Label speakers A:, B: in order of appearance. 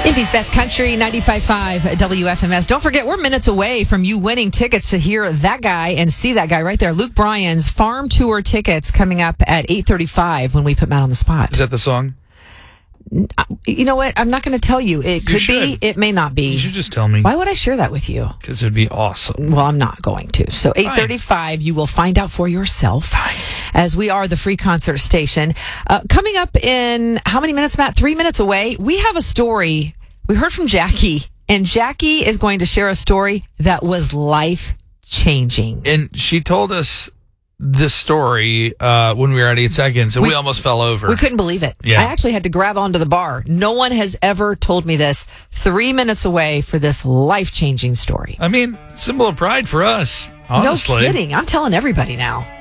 A: Indy's Best Country, 95.5 WFMS. Don't forget, we're minutes away from you winning tickets to hear that guy and see that guy right there. Luke Bryan's Farm Tour tickets coming up at 8:35 when we put Matt on the spot.
B: Is that the song?
A: You know what? I'm not going to tell you. It could be. It may not be.
B: You should just tell me.
A: Why would I share that with you?
B: Because it would be awesome.
A: Well, I'm not going to. So 8:35, you will find out for yourself.
B: Fine.
A: As we are the free concert station. Coming up in how many minutes, Matt? 3 minutes away. We have a story. We heard from Jackie, and Jackie is going to share a story that was life-changing.
B: And she told us this story when we were at 8 seconds, and we almost fell over.
A: We couldn't believe it.
B: Yeah.
A: I actually had to grab onto the bar. No one has ever told me this. 3 minutes away for this life-changing story.
B: I mean, symbol of pride for us, honestly.
A: No kidding. I'm telling everybody now.